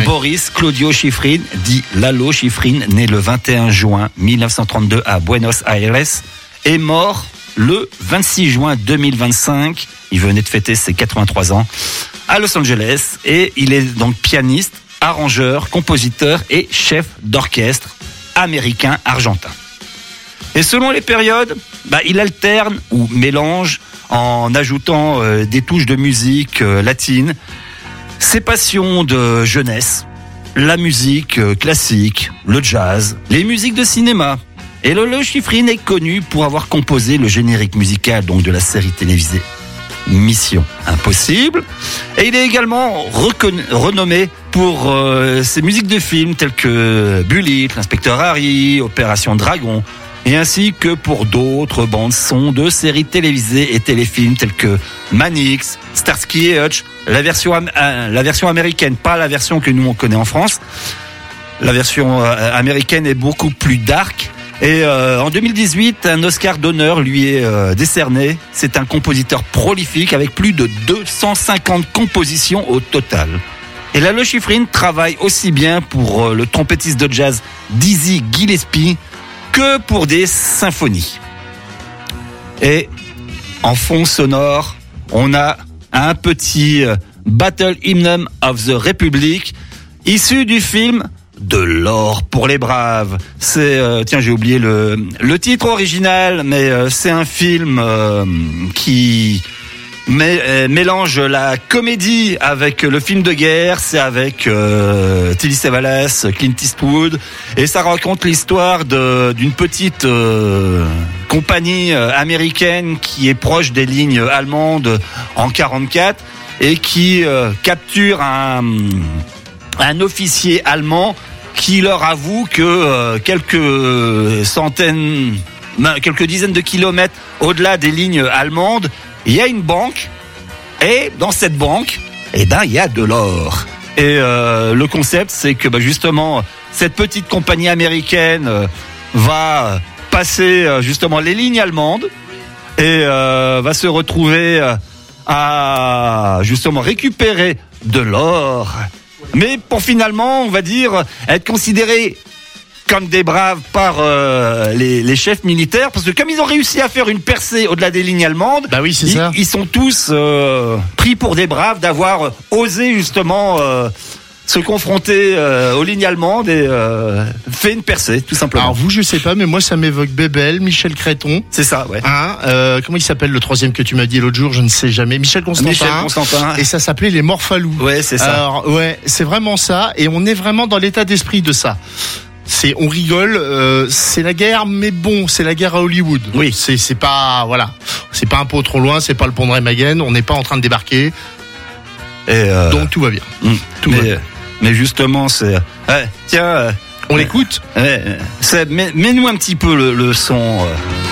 Boris Claudio Schifrin, dit Lalo Schifrin, né le 21 juin 1932 à Buenos Aires, est mort le 26 juin 2025. Il venait de fêter ses 83 ans à Los Angeles et il est donc pianiste, arrangeur, compositeur et chef d'orchestre américain-argentin. Et selon les périodes, il alterne ou mélange en ajoutant des touches de musique latine, ses passions de jeunesse, la musique classique, le jazz, les musiques de cinéma. Et Lalo Schifrin est connu pour avoir composé le générique musical donc de la série télévisée Mission Impossible. Et il est également renommé pour ses musiques de films telles que Bullitt, l'Inspecteur Harry, Opération Dragon, et ainsi que pour d'autres bandes-son de séries télévisées et téléfilms tels que Manix, Starsky et Hutch, la version américaine, pas la version que nous on connaît en France. La version américaine est beaucoup plus dark. Et en 2018, un Oscar d'honneur lui est décerné. C'est un compositeur prolifique avec plus de 250 compositions au total. Et Lalo Schifrin travaille aussi bien pour le trompettiste de jazz Dizzy Gillespie que pour des symphonies. Et en fond sonore, on a un petit Battle Hymn of the Republic issu du film De l'or pour les braves. C'est j'ai oublié le titre original, mais c'est un film qui mélange la comédie avec le film de guerre. C'est avec Telly Savalas, Clint Eastwood, et ça raconte l'histoire d'une petite compagnie américaine qui est proche des lignes allemandes en 1944 et qui capture un officier allemand qui leur avoue que quelques dizaines de kilomètres au-delà des lignes allemandes, il y a une banque, et dans cette banque, il y a de l'or. Et le concept, c'est que justement, cette petite compagnie américaine va passer justement les lignes allemandes et va se retrouver à justement récupérer de l'or. Mais pour finalement, on va dire, être considérés comme des braves par les chefs militaires, parce que comme ils ont réussi à faire une percée au-delà des lignes allemandes, ils sont tous pris pour des braves d'avoir osé justement se confronter aux lignes allemandes et fait une percée, tout simplement. Alors vous, je sais pas, mais moi ça m'évoque Bébel, Michel Créton. C'est ça, ouais. Comment il s'appelle le troisième que tu m'as dit l'autre jour, je ne sais jamais. Michel Constantin. Et ça s'appelait Les Morphalous. Ouais, c'est ça. Alors ouais, c'est vraiment ça, et on est vraiment dans l'état d'esprit de ça. On rigole, c'est la guerre, mais bon, c'est la guerre à Hollywood. Oui. C'est pas, voilà, c'est pas un peu trop loin, c'est pas le pont de Remagen, on n'est pas en train de débarquer. Et donc tout va bien. Tout va bien. Mais justement, c'est... on l'écoute. Mets-nous un petit peu le son...